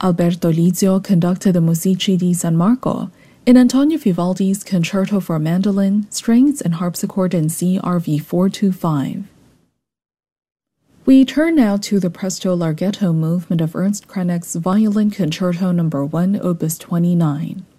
Alberto Lizio conducted the Musici di San Marco in Antonio Vivaldi's Concerto for Mandolin, Strings, and Harpsichord in CRV 425. We turn now to the Presto Larghetto movement of Ernst Krenek's Violin Concerto No. 1, Opus 29.